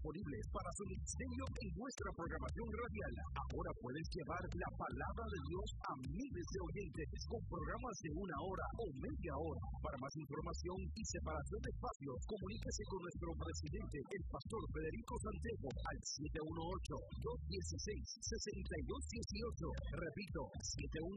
disponibles para su ministerio en nuestra programación radial. Ahora puedes llevar la palabra de Dios a miles de oyentes con programas de 1 hora o media hora. Para más información y separación de espacios, comuníquese con nuestro presidente, el pastor Federico Santiago, al 718-216-6218. Repito,